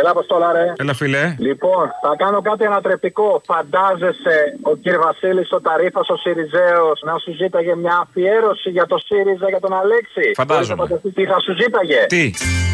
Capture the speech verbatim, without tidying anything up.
Έλα, Αποστόλα, ρε. Έλα, φίλε. Λοιπόν, θα κάνω κάτι ανατρεπτικό. Φαντάζεσαι ο κ. Βασίλης ο Ταρίφας ο Σιριζέος να σου ζήταγε μια αφιέρωση για το ΣΥΡΙΖΑ για τον Αλέξη? Φαντάζομαι. Τι θα σου ζήταγε? Τι?